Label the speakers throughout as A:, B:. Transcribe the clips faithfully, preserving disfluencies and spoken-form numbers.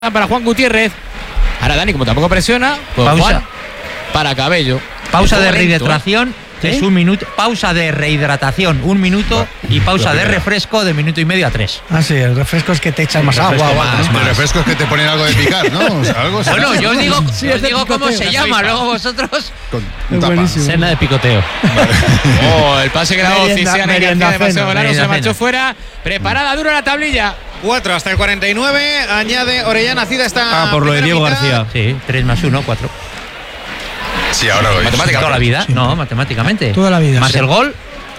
A: para Juan Gutiérrez. Ahora Dani, como tampoco presiona, pues
B: pausa
A: Juan para Cabello.
B: Pausa de
A: lento,
B: rehidratación. ¿Eh? Es un minuto, pausa de rehidratación, un minuto y pausa de refresco de minuto y medio a tres.
C: Ah, sí, el refresco es que te echas más agua.
D: Más, ¿no? más. El refresco es que te ponen algo de picar, ¿no? O sea, algo
B: bueno, yo os digo,
C: sí,
B: yo os digo cómo
C: picoteo.
B: se llama, luego vosotros.
D: Con
C: Es
D: tapa.
C: buenísimo.
E: Cena de picoteo.
A: Oh, el pase que daba
C: Merienda-
A: Cisiana y
C: merienda
A: García demasiado
C: cena,
A: largo, se
B: merienda
A: marchó
B: cena.
A: fuera. Preparada dura la tablilla.
F: cuatro hasta el cuarenta y nueve. Añade Orellana Cida esta.
E: Ah, por lo de
F: primera
E: Diego
F: mitad.
E: García.
B: Sí, tres más uno, cuatro.
D: Sí, ahora lo veis.
B: Toda la vida. No, matemáticamente.
C: Toda la vida,
B: Más
C: sí.
B: el gol.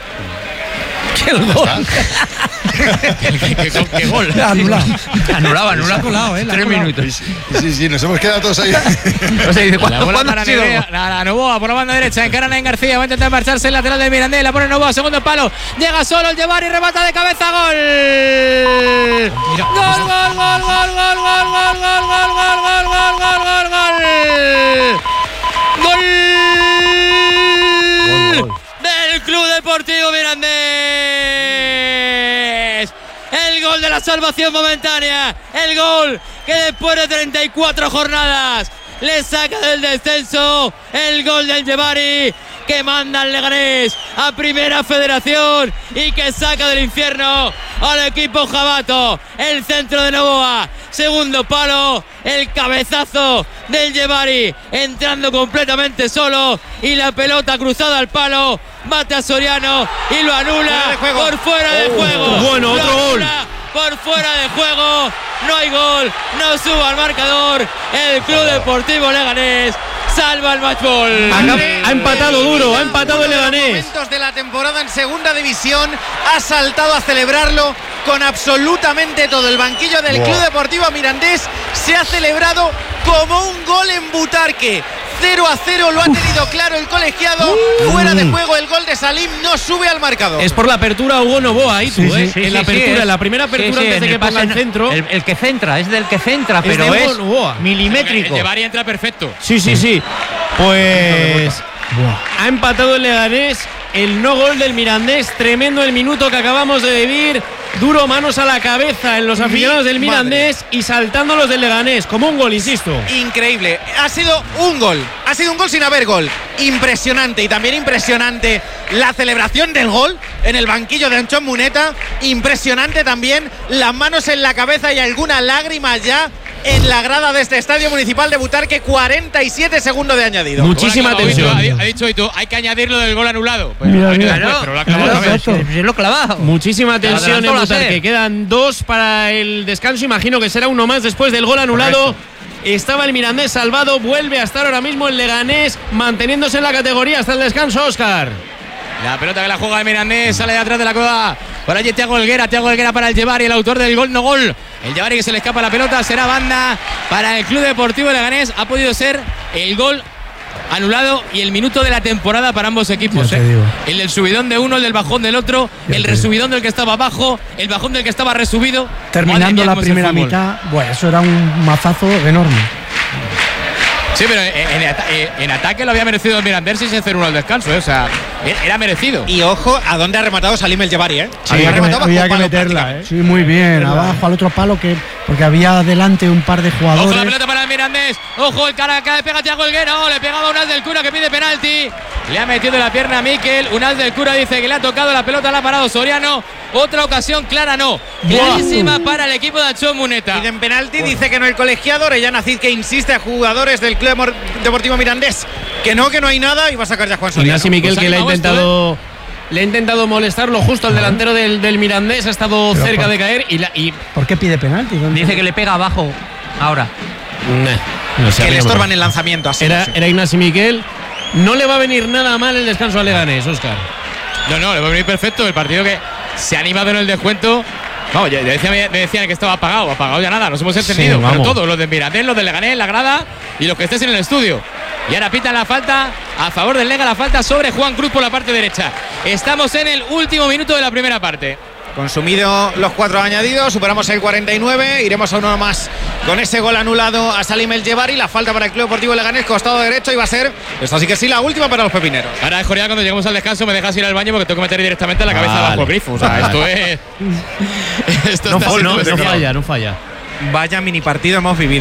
C: El gol.
A: ¿Qué, qué- qué- qué gol?
C: Anulado.
B: Anulado, anulado.
C: colado, eh, la ha
B: Tres
C: colado.
B: minutos.
D: Sí, sí, nos hemos quedado todos ahí.
B: O sea, dice,
A: La
B: ¿cuándo,
A: bola
B: ¿cuándo
A: para
B: ha sido el
A: Nerea,
B: gol?
A: la, la Novoa por la banda derecha, encaran en García, va a intentar marcharse el lateral del Mirandés, la pone Novoa, segundo palo, llega solo el llevar y remata de cabeza, gol. Gol, gol, gol, gol, gol, gol, gol, gol, gol, gol, gol, gol, gol, gol, gol, gol. Gol del Club Deportivo Mirandés. El gol de la salvación momentánea. El gol que después de treinta y cuatro jornadas le saca del descenso. El gol del Yevari que manda al Leganés a Primera Federación y que saca del infierno al equipo jabato. El centro de Novoa, segundo palo, el cabezazo del Yevari entrando completamente solo y la pelota cruzada al palo, bate a Soriano y lo anula por fuera de juego.
E: Bueno,
A: Lo
E: otro gol.
A: anula por fuera de juego, no hay gol, no suba al marcador. El Club Deportivo Leganés salva el matchball.
E: Ha empatado duro, ha empatado el
F: Uno de los
E: Leganés.
F: momentos de la temporada en segunda división, ha saltado a celebrarlo con absolutamente todo. El banquillo del
D: Wow.
F: Club Deportivo Mirandés se ha celebrado como un gol en Butarque. cero a cero lo ha tenido claro el colegiado. Fuera de juego el gol de Salim, no sube al marcador.
E: Es por la apertura Hugo Novoa, ahí tú,
C: Sí, sí,
E: ¿eh?
B: Sí,
E: en la
B: sí, sí,
E: apertura,
B: es-
E: en la primera apertura
B: sí, sí,
E: antes de
B: en
E: que
B: el
E: pase
B: pase
E: al
B: no-
E: centro.
B: El, el que centra, es del que centra,
E: Es
B: pero
E: de
B: es,
E: Hugo Novoa.
A: El
B: milimétrico.
A: Yevari entra perfecto.
E: Sí, sí, sí. Pues ha empatado el Leganés. El no gol del Mirandés, tremendo el minuto que acabamos de vivir. Duro, manos a la cabeza en los
F: Mi
E: aficionados del
F: madre.
E: Mirandés y saltando los del Leganés, como un gol, insisto.
F: Increíble, ha sido un gol, ha sido un gol sin haber gol, impresionante. Y también impresionante la celebración del gol en el banquillo de Anchón Muneta, impresionante también las manos en la cabeza y alguna lágrima ya en la grada de este estadio municipal de Butarque. Cuarenta y siete segundos de añadido.
E: Muchísima
A: Gol anulado,
E: tensión.
A: Ha dicho, ha dicho y tú, hay que añadirlo del gol anulado. Pues
C: Mira,
A: ha venido
C: mira.
A: después, pero lo ha clavado
C: Claro,
A: otra vez.
C: exacto.
B: Se lo clavado.
E: Muchísima tensión en
B: adelantó la
E: Butarque.
B: sed.
E: Quedan dos para el descanso. Imagino que será uno más después del gol anulado. Estaba el Mirandés salvado. Vuelve a estar ahora mismo el Leganés manteniéndose en la categoría hasta el descanso, Óscar.
A: La pelota que la juega el Mirandés sale de atrás de la cueva. Por allí Thiago Helguera, Thiago Helguera para el Yevari, el autor del gol no gol. El Yevari que se le escapa la pelota, será banda para el Club Deportivo Leganés. Ha podido ser el gol anulado y el minuto de la temporada para ambos equipos.
C: Ya te
A: ¿eh?
C: digo.
A: El del subidón de uno, el del bajón del otro,
C: Ya
A: el
C: te
A: resubidón del que estaba abajo, el bajón del que estaba resubido. Madre
C: Terminando
A: mía,
C: la
A: cómo es el
C: primera
A: fútbol.
C: mitad, bueno, eso era un mazazo enorme.
A: Sí, pero en, en ata- en ataque lo había merecido el Mirandés sin hacer uno al descanso. ¿eh? O sea, era merecido.
F: Y ojo a dónde ha rematado Salim el Yevari, ¿eh?
C: Sí,
F: Había
C: había que,
F: rematado
C: había
F: bajo
C: que
F: palo
C: meterla, ¿eh?
F: prácticamente.
C: Sí, muy bien. Abajo al otro palo, que porque había delante un par de
A: Ojo la
C: jugadores.
A: pelota para el Mirandés. Ojo el cara que le pega a Thiago Helguera. Oh, le pegaba Unal del Cura que pide penalti. Le ha metido la pierna a Mikel. Unal del Cura dice que le ha tocado la pelota, la ha parado Soriano. Otra ocasión clara no. Clarísima para el equipo de Anchón Muneta.
F: Piden penalti, dice que no el colegiado. Orellana Cid que insiste a jugadores del Club Mor- Deportivo Mirandés que no, que no hay nada, y va a sacar ya Juan Soriano.
E: Ignacio Miquel,
A: Pues
E: que le ha
A: animado esto,
E: intentado le ha intentado molestarlo justo al delantero del, del Mirandés, ha estado
C: Pero
E: cerca
C: por-
E: de caer y, la, y
C: ¿Por qué pide penalti? ¿Dónde?
B: Dice que le pega abajo ahora.
E: no sé,
F: Que le
E: habría-
F: estorban el lanzamiento así.
E: era,
F: sí.
E: era Ignacio Miquel. No le va a venir nada mal el descanso a Leganés, Óscar.
A: No, no, le va a venir perfecto. El partido que se ha animado en el descuento. Vamos, ya, ya decía- me decían que estaba apagado. Apagado ya nada, nos hemos entendido.
E: Sí,
A: pero
E: vamos.
A: todos, los de Mirandés, los de Leganés, la grada y los que estés en el estudio. Y ahora pitan la falta a favor del Lega, la falta sobre Juan Cruz por la parte derecha. Estamos en el último minuto de la primera parte.
F: Consumido los cuatro añadidos, superamos el cuarenta y nueve, iremos a uno más con ese gol anulado a Salim el Yevari. La falta para el Club Deportivo Leganés, costado derecho, y va a ser, esto sí que sí, la última para los pepineros.
A: Ahora, Joria, cuando lleguemos al descanso me dejas ir al baño porque tengo que meter directamente la cabeza
E: Vale.
A: bajo el grifo. O sea, esto es. esto
E: No,
A: está
E: fa-
A: siendo
E: no, no
A: bestial.
E: falla, no falla.
F: Vaya mini partido hemos vivido.